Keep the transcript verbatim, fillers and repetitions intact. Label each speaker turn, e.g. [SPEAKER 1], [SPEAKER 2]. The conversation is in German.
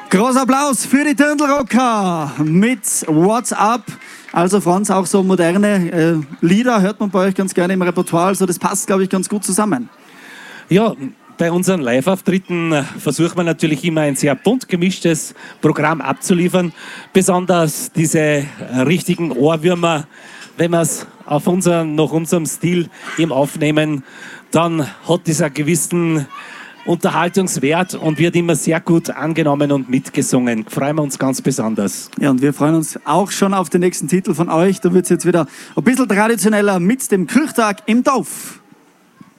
[SPEAKER 1] Großer Applaus für die Dirndl-Rocker mit What's Up. Also Franz, auch so moderne äh, Lieder hört man bei euch ganz gerne im Repertoire. Also das passt, glaube ich, ganz gut zusammen.
[SPEAKER 2] Ja, bei unseren Live-Auftritten versucht man natürlich immer ein sehr bunt gemischtes Programm abzuliefern. Besonders diese richtigen Ohrwürmer, wenn wir es auf unseren, nach unserem Stil eben aufnehmen, dann hat dieser gewissen Unterhaltungswert und wird immer sehr gut angenommen und mitgesungen. Freuen wir uns ganz besonders.
[SPEAKER 1] Ja, und wir freuen uns auch schon auf den nächsten Titel von euch. Da wird es jetzt wieder ein bisschen traditioneller mit dem Kirchtag im Dorf.